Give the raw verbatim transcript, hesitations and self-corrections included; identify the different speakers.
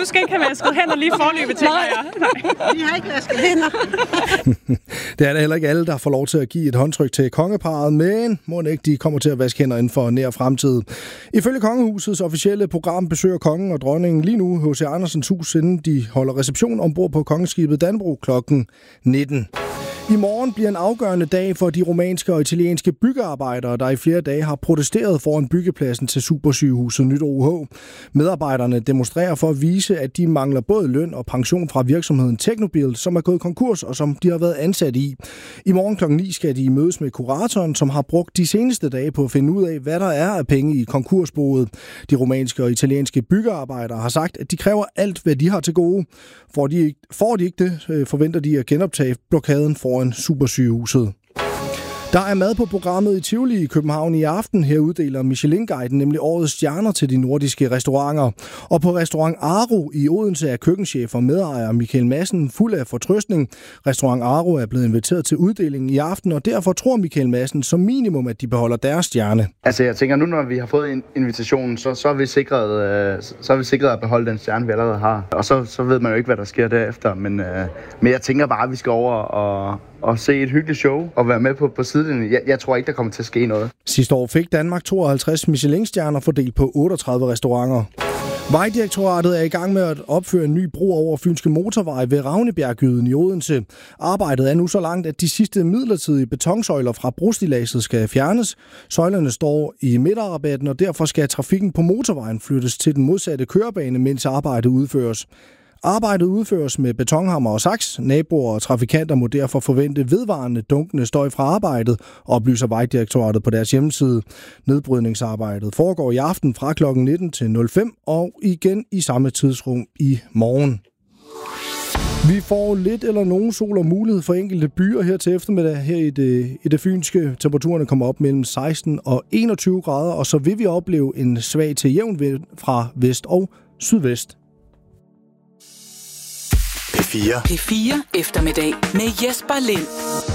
Speaker 1: Du skal ikke have vasket hænder lige forløbet, tænker jeg.
Speaker 2: Vi har ikke vasket hænder.
Speaker 3: Det er da heller ikke alle, der får lov til at give et håndtryk til kongeparret, men må ikke de kommer til at vaske hænder inden for nær fremtid. Ifølge Kongehusets officielle program besøger kongen og dronningen lige nu H C Andersens hus, inden de holder reception ombord på kongeskibet Dannebrog klokken nitten. I morgen bliver en afgørende dag for de rumænske og italienske byggearbejdere, der i flere dage har protesteret foran byggepladsen til Supersygehuset Nyt O H. Medarbejderne demonstrerer for at vise, at de mangler både løn og pension fra virksomheden Teknobil, som er gået konkurs og som de har været ansat i. I morgen klokken ni skal de mødes med kuratoren, som har brugt de seneste dage på at finde ud af, hvad der er af penge i konkursboet. De rumænske og italienske byggearbejdere har sagt, at de kræver alt, hvad de har til gode. Får de ikke, får de ikke det, forventer de at genoptage blokaden foran Supersygehuset. Der er mad på programmet i Tivoli i København i aften. Her uddeler Michelin-guiden nemlig årets stjerner til de nordiske restauranter. Og på restaurant Aro i Odense er køkkenchef og medejer Michael Madsen fuld af fortrøstning. Restaurant Aro er blevet inviteret til uddelingen i aften, og derfor tror Michael Madsen som minimum, at de beholder deres stjerne.
Speaker 4: Altså jeg tænker, nu når vi har fået invitationen, så, så, er vi sikret, øh, så er vi sikret at beholde den stjerne, vi allerede har. Og så, så ved man jo ikke, hvad der sker derefter. Men, øh, men jeg tænker bare, at vi skal over og... og se et hyggeligt show og være med på, på sidelinjen. Jeg, jeg tror ikke, der kommer til at ske noget.
Speaker 3: Sidste år fik Danmark tooghalvtreds Michelin-stjerner fordelt på otteogtredive restauranter. Vejdirektoratet er i gang med at opføre en ny bro over Fynske Motorvej ved Ravnebjerggyden i Odense. Arbejdet er nu så langt, at de sidste midlertidige betonsøjler fra brostiladset skal fjernes. Søjlerne står i midterrabatten, og derfor skal trafikken på motorvejen flyttes til den modsatte kørebane, mens arbejdet udføres. Arbejdet udføres med betonhammer og saks. Naboer og trafikanter må derfor forvente vedvarende dunkende støj fra arbejdet, oplyser Vejdirektoratet på deres hjemmeside. Nedbrydningsarbejdet foregår i aften fra klokken nitten til nul fem og igen i samme tidsrum i morgen. Vi får lidt eller nogen sol og mulighed for enkelte byer her til eftermiddag. Her i det, i det fynske temperaturen kommer op mellem seksten og enogtyve grader, og så vil vi opleve en svag til jævn vind fra vest og sydvest.
Speaker 5: P fire.
Speaker 6: P fire eftermiddag med Jesper Lind.